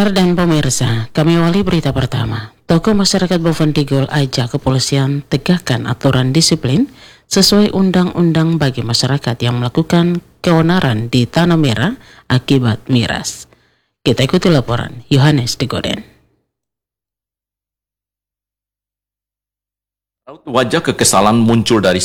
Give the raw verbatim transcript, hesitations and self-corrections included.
Pendengar dan pemirsa, kami awali berita pertama. Tokoh masyarakat Bovendigul ajak kepolisian tegakkan aturan disiplin sesuai undang-undang bagi masyarakat yang melakukan keonaran di Tanah Merah akibat miras. Kita ikuti laporan Yohanes Degoden. Wajah kekesalan muncul dari